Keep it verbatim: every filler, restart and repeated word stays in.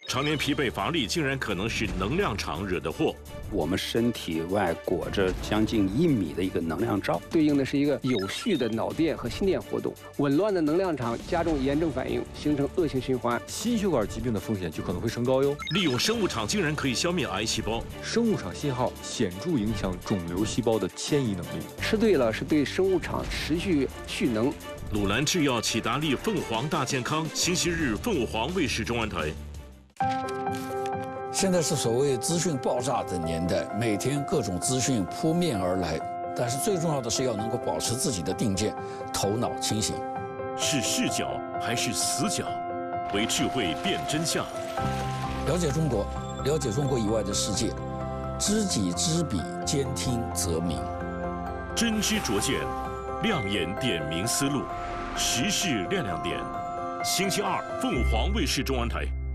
常年疲惫乏力，竟然可能是能量场惹的祸。 我们身体外裹着将近一米的一个能量罩， 对应的是一个有序的脑电和心电活动。紊乱的能量场加重炎症反应，形成恶性循环， 心血管疾病的风险就可能会升高哟。 利用生物场竟然可以消灭癌细胞， 生物场信号显著影响肿瘤细胞的迁移能力。 吃对了是对生物场持续蓄能。 鲁兰制药启达利凤凰大健康，星期日凤凰卫视中文台。 现在是所谓资讯爆炸的年代，每天各种资讯扑面而来，但是最重要的是要能够保持自己的定见，头脑清醒。 是视角还是死角？为智慧辨真相。 了解中国，了解中国以外的世界，知己知彼，兼听则明。 真知灼见，亮眼点明思路，时事亮亮点。星期二，凤凰卫视中文台。